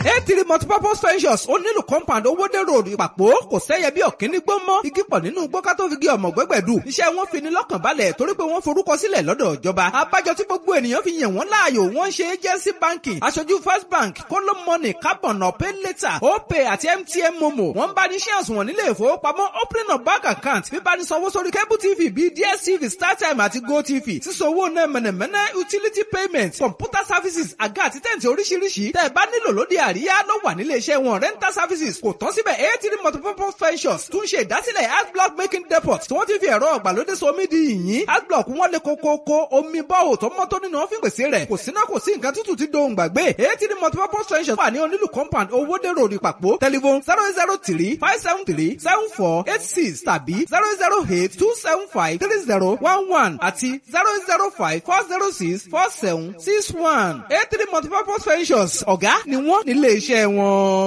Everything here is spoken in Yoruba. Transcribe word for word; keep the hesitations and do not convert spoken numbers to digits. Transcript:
eighty multipurpose ventures ó nílùú compound owódé road ìpàpọ̀ kò sẹ́yẹ bí ọ̀kíní gbó mọ́ igi pọ̀ nínú gbọ́ká tó fi gé ọmọ gbẹ́gbẹ̀dù iṣẹ́ wọn fi ni lọ́kàn balẹ̀ torí pé wọ́n forúkọ sílẹ̀ lọ́dọ̀ ìjọba abájọ tí gbogbo ènìyàn fi yàn wọ́n láàyò wọ́n ṣe agency banking aṣojú first bank kóló money carbon ọ̀pẹ́ later opay àti mtn momo wọ́n bá ní shares wọn nílé ìfowópamọ́ opening of bank account bíbá ní sanwó sórí cable tv bíi dstv startime àti gotv sísanwó náà mẹ̀nẹ̀mẹ̀nẹ̀ utility payment computer services àga àti tẹ̀ǹtì oríṣiríṣi tẹ́ ẹ bá nílò lóde àríyá ló wà nílé iṣẹ́ wọn rental services kò tán síbẹ̀ eighty multipurpose ventures tún ṣe ìdásílẹ̀ adblock making depot tí wọ́n ti fi ẹ̀rọ ọ̀gbàlódé somi di yìnyín adblock wọn lè kókókó omi bọ́ọ̀ tó mọ́ tó nínú ọ́fíìn pèsè rẹ̀ kò síná kò sí nǹkan tútù tí dohùn gbàgbé eighty multipurpose ventures wà ní onílù compound owódé road ìpàpọ̀ telephone zero zero three five seven three seven four eight six tàbí zero zero eight two seven five three zero one one àti zero zero five four zero six four seven six one eighty multipurpose ventures ọ̀gá ni wọ́n nílé iṣẹ́ wọn.